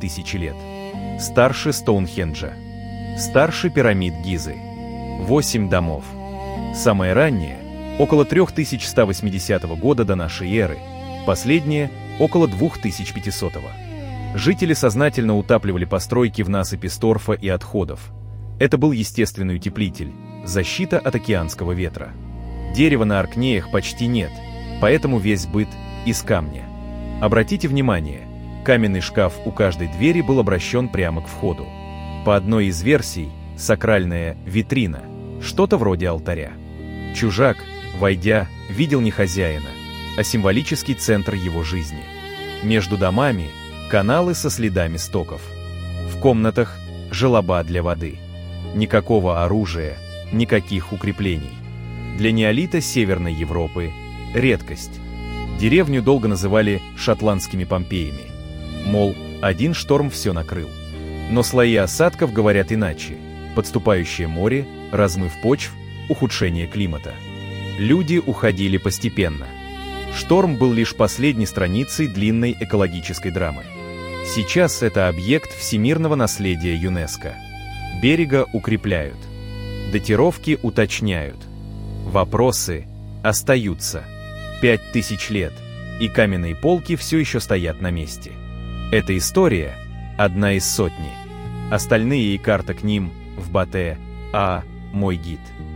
3000 лет. Старше Стоунхенджа. Старше пирамид Гизы. 8 домов. Самое раннее – около 3180 года до нашей эры, последнее – около 2500. Жители сознательно утапливали постройки в насыпи с торфа и отходов. Это был естественный утеплитель, защита от океанского ветра. Дерева на Оркнеях почти нет, поэтому весь быт из камня. Обратите внимание, каменный шкаф у каждой двери был обращен прямо к входу. По одной из версий, сакральная витрина, что-то вроде алтаря. Чужак, войдя, видел не хозяина, а символический центр его жизни. Между домами – каналы со следами стоков. В комнатах – желоба для воды. Никакого оружия, никаких укреплений. Для неолита Северной Европы – редкость. Деревню долго называли шотландскими Помпеями. Мол, один шторм все накрыл. Но слои осадков говорят иначе. Подступающее море, размыв почв, ухудшение климата. Люди уходили постепенно. Шторм был лишь последней страницей длинной экологической драмы. Сейчас это объект всемирного наследия ЮНЕСКО. Берега укрепляют. Датировки уточняют. Вопросы остаются. 5000 лет, и каменные полки все еще стоят на месте. Эта история – одна из сотни. Остальные и карта к ним в Батэ, мой гид.